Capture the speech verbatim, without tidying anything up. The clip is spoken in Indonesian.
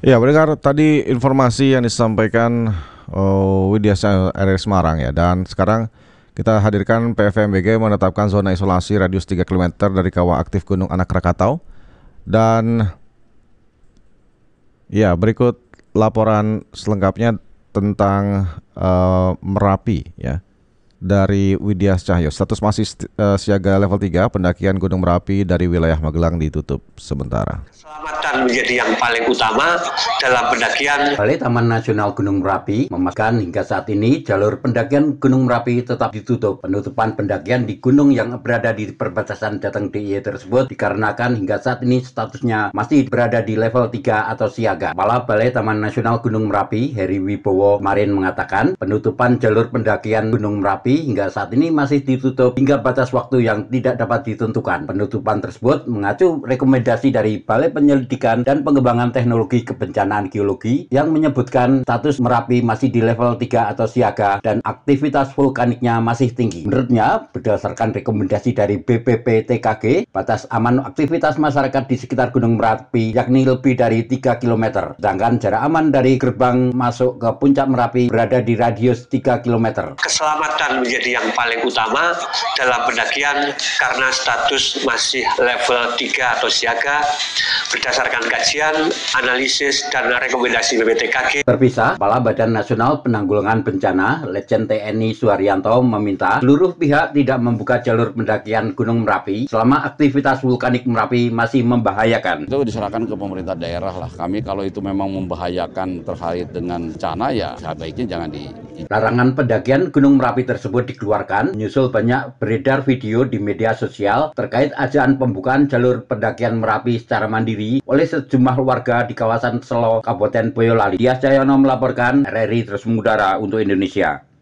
Ya, mendengar tadi informasi yang disampaikan oh, Widya Cahaya R R Semarang ya. Dan sekarang kita hadirkan P V M B G menetapkan zona isolasi radius tiga kilometer dari kawah aktif Gunung Anak Rakatau. Dan ya, berikut laporan selengkapnya tentang uh, Merapi ya. Dari Widya Cahyo, status masih uh, siaga level tiga, pendakian Gunung Merapi dari wilayah Magelang ditutup sementara. Keselamatan menjadi yang paling utama dalam pendakian. Balai Taman Nasional Gunung Merapi memastikan hingga saat ini jalur pendakian Gunung Merapi tetap ditutup. Penutupan pendakian di gunung yang berada di perbatasan Jateng D I Y tersebut dikarenakan hingga saat ini statusnya masih berada di level tiga atau siaga. Kepala Balai Taman Nasional Gunung Merapi, Heri Wibowo, kemarin mengatakan penutupan jalur pendakian Gunung Merapi hingga saat ini masih ditutup hingga batas waktu yang tidak dapat ditentukan. Penutupan tersebut mengacu rekomendasi dari Balai Penyelidikan dan Pengembangan Teknologi Kebencanaan Geologi yang menyebutkan status Merapi masih di level tiga atau siaga dan aktivitas vulkaniknya masih tinggi. Menurutnya, berdasarkan rekomendasi dari B P P T K G, batas aman aktivitas masyarakat di sekitar Gunung Merapi yakni lebih dari tiga kilometer. Sedangkan jarak aman dari gerbang masuk ke puncak Merapi berada di radius tiga kilometer. Keselamatan menjadi yang paling utama dalam pendakian karena status masih level tiga atau siaga berdasarkan kajian, analisis, dan rekomendasi B P P T K G. Terpisah, Kepala Badan Nasional Penanggulangan Bencana, Letjen T N I Suharyanto meminta seluruh pihak tidak membuka jalur pendakian Gunung Merapi selama aktivitas vulkanik Merapi masih membahayakan. Itu diserahkan ke pemerintah daerah lah. Kami kalau itu memang membahayakan terkait dengan bencana ya sebaiknya jangan di... Larangan pendakian Gunung Merapi tersebut dikeluarkan menyusul banyak beredar video di media sosial terkait ajakan pembukaan jalur pendakian Merapi secara mandiri oleh sejumlah warga di kawasan Selo, Kabupaten Boyolali. Widya Cahyo melaporkan, R R I terus mengudara untuk Indonesia.